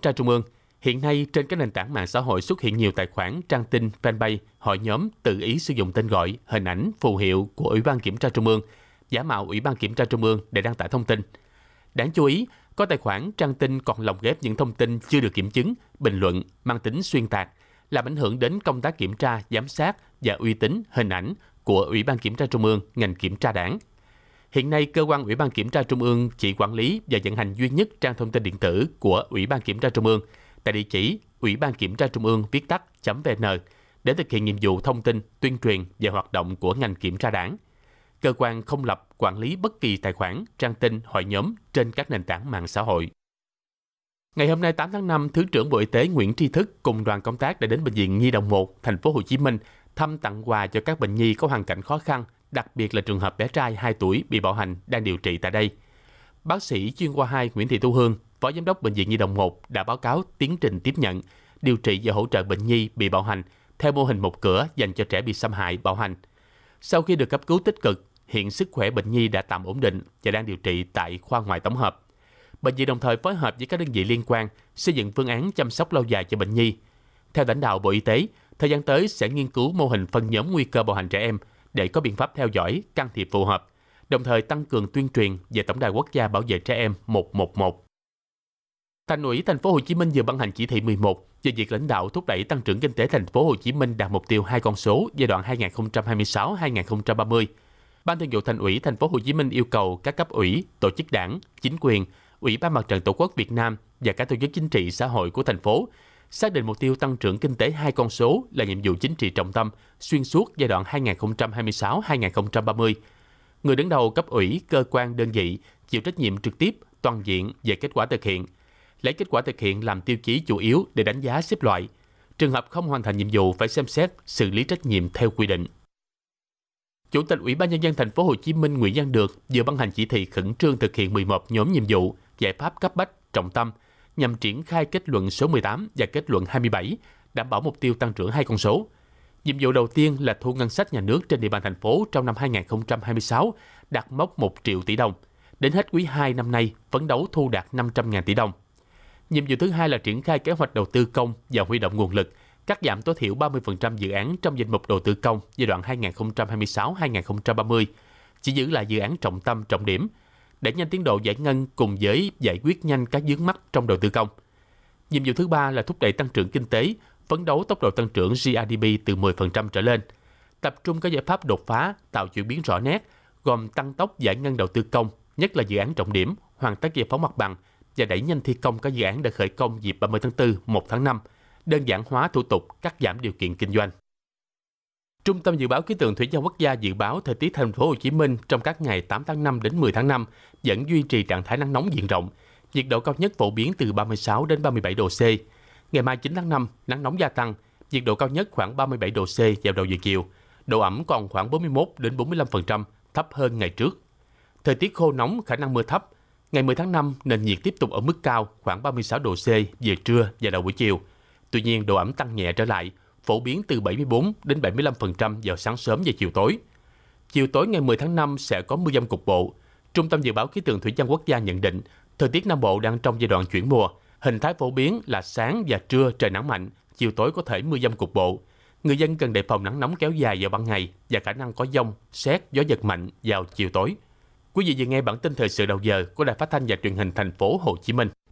tra Trung ương. Hiện nay, trên các nền tảng mạng xã hội xuất hiện nhiều tài khoản, trang tin, fanpage, hội nhóm tự ý sử dụng tên gọi, hình ảnh, phù hiệu của Ủy ban Kiểm tra Trung ương, giả mạo Ủy ban Kiểm tra Trung ương để đăng tải thông tin. Đáng chú ý, có tài khoản, trang tin còn lồng ghép những thông tin chưa được kiểm chứng, bình luận, mang tính xuyên tạc, làm ảnh hưởng đến công tác kiểm tra, giám sát và uy tín, hình ảnh của Ủy ban Kiểm tra Trung ương, ngành kiểm tra Đảng. Hiện nay, Cơ quan Ủy ban Kiểm tra Trung ương chỉ quản lý và vận hành duy nhất trang thông tin điện tử của Ủy ban Kiểm tra Trung ương tại địa chỉ ủy ban kiểm tra trung ương viết tắt.vn để thực hiện nhiệm vụ thông tin, tuyên truyền và hoạt động của ngành kiểm tra Đảng. Cơ quan không lập, quản lý bất kỳ tài khoản, trang tin, hội nhóm trên các nền tảng mạng xã hội. Ngày hôm nay 8 tháng 5, Thứ trưởng Bộ Y tế Nguyễn Tri Thức cùng đoàn công tác đã đến Bệnh viện Nhi đồng 1, thành phố Hồ Chí Minh thăm tặng quà cho các bệnh nhi có hoàn cảnh khó khăn, đặc biệt là trường hợp bé trai 2 tuổi bị bạo hành đang điều trị tại đây. Bác sĩ chuyên khoa 2 Nguyễn Thị Thu Hương, Phó Giám đốc Bệnh viện Nhi đồng 1 đã báo cáo tiến trình tiếp nhận, điều trị và hỗ trợ bệnh nhi bị bạo hành theo mô hình một cửa dành cho trẻ bị xâm hại, bạo hành. Sau khi được cấp cứu tích cực, hiện sức khỏe bệnh nhi đã tạm ổn định và đang điều trị tại khoa ngoại tổng hợp. Bệnh viện đồng thời phối hợp với các đơn vị liên quan xây dựng phương án chăm sóc lâu dài cho bệnh nhi. Theo lãnh đạo Bộ Y tế, thời gian tới sẽ nghiên cứu mô hình phân nhóm nguy cơ bạo hành trẻ em để có biện pháp theo dõi, can thiệp phù hợp, đồng thời tăng cường tuyên truyền về Tổng đài Quốc gia bảo vệ trẻ em 111. Thành ủy Thành phố Hồ Chí Minh vừa ban hành chỉ thị 11 về việc lãnh đạo thúc đẩy tăng trưởng kinh tế Thành phố Hồ Chí Minh đạt mục tiêu 2 con số giai đoạn 2026-2030. Ban Thường vụ Thành ủy Thành phố Hồ Chí Minh yêu cầu các cấp ủy, tổ chức đảng, chính quyền, Ủy ban Mặt trận Tổ quốc Việt Nam và các tổ chức chính trị xã hội của thành phố xác định mục tiêu tăng trưởng kinh tế 2 con số là nhiệm vụ chính trị trọng tâm xuyên suốt giai đoạn 2026-2030. Người đứng đầu cấp ủy, cơ quan, đơn vị chịu trách nhiệm trực tiếp, toàn diện về kết quả thực hiện, lấy kết quả thực hiện làm tiêu chí chủ yếu để đánh giá xếp loại. Trường hợp không hoàn thành nhiệm vụ phải xem xét xử lý trách nhiệm theo quy định. Chủ tịch Ủy ban Nhân dân Thành phố Hồ Chí Minh Nguyễn Văn Được vừa ban hành chỉ thị khẩn trương thực hiện 11 nhóm nhiệm vụ, giải pháp cấp bách, trọng tâm nhằm triển khai kết luận số 18 và kết luận 27, đảm bảo mục tiêu tăng trưởng 2 con số. Nhiệm vụ đầu tiên là thu ngân sách nhà nước trên địa bàn thành phố trong năm 2026 đạt mốc 1 triệu tỷ đồng. Đến hết quý 2 năm nay, phấn đấu thu đạt 500.000 tỷ đồng. Nhiệm vụ thứ hai là triển khai kế hoạch đầu tư công và huy động nguồn lực, cắt giảm tối thiểu 30% dự án trong danh mục đầu tư công giai đoạn 2026-2030, chỉ giữ lại dự án trọng tâm, trọng điểm, để nhanh tiến độ giải ngân cùng với giải quyết nhanh các vướng mắc trong đầu tư công. Nhiệm vụ thứ ba là thúc đẩy tăng trưởng kinh tế, phấn đấu tốc độ tăng trưởng GDP từ 10% trở lên, tập trung các giải pháp đột phá, tạo chuyển biến rõ nét, gồm tăng tốc giải ngân đầu tư công, nhất là dự án trọng điểm, hoàn tất giải phóng mặt bằng và đẩy nhanh thi công các dự án đã khởi công dịp 30 tháng 4, 1 tháng 5, đơn giản hóa thủ tục, cắt giảm điều kiện kinh doanh. Trung tâm Dự báo Khí tượng Thủy văn Quốc gia dự báo thời tiết Thành phố Hồ Chí Minh trong các ngày 8 tháng 5 đến 10 tháng 5 vẫn duy trì trạng thái nắng nóng diện rộng, nhiệt độ cao nhất phổ biến từ 36 đến 37 độ C. Ngày mai 9 tháng 5, nắng nóng gia tăng, nhiệt độ cao nhất khoảng 37 độ C vào đầu giờ chiều, độ ẩm còn khoảng 41 đến 45%, thấp hơn ngày trước. Thời tiết khô nóng, khả năng mưa thấp. Ngày 10 tháng 5, nền nhiệt tiếp tục ở mức cao, khoảng 36 độ C về trưa và đầu buổi chiều. Tuy nhiên, độ ẩm tăng nhẹ trở lại, phổ biến từ 74 đến 75% vào sáng sớm và chiều tối. Chiều tối ngày 10 tháng 5 sẽ có mưa dông cục bộ. Trung tâm Dự báo Khí tượng Thủy văn Quốc gia nhận định, thời tiết Nam Bộ đang trong giai đoạn chuyển mùa. Hình thái phổ biến là sáng và trưa trời nắng mạnh, chiều tối có thể mưa dông cục bộ. Người dân cần đề phòng nắng nóng kéo dài vào ban ngày và khả năng có dông, sét, gió giật mạnh vào chiều tối. Quý vị vừa nghe bản tin thời sự đầu giờ của Đài Phát thanh và Truyền hình Thành phố Hồ Chí Minh.